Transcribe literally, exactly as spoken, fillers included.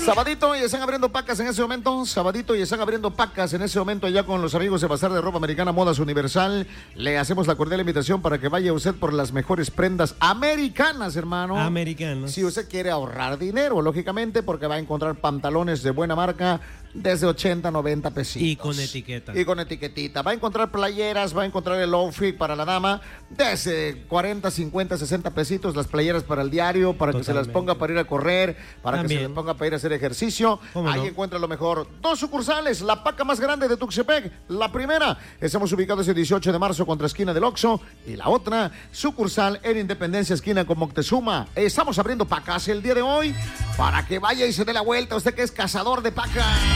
Sabadito y están abriendo pacas en ese momento. Sabadito y están abriendo pacas en ese momento allá con los amigos de Bazar de Ropa Americana Modas Universal. Le hacemos la cordial invitación para que vaya usted por las mejores prendas americanas, hermano. Americanas. Si usted quiere ahorrar dinero, lógicamente, porque va a encontrar pantalones de buena marca desde ochenta, noventa pesitos. Y con etiqueta. Y con etiquetita. Va a encontrar playeras, va a encontrar el outfit para la dama desde cuarenta, cincuenta, sesenta pesitos. Las playeras para el diario, para Totalmente. que se las ponga para ir a correr, para También. que se las ponga para ir a hacer ejercicio. Ahí no? encuentra lo mejor. Dos sucursales, la paca más grande de Tuxtepec. La primera, estamos ubicados el dieciocho de marzo contra esquina del Oxxo. Y la otra, sucursal en Independencia, esquina con Moctezuma. Estamos abriendo pacas el día de hoy para que vaya y se dé la vuelta. Usted que es cazador de pacas.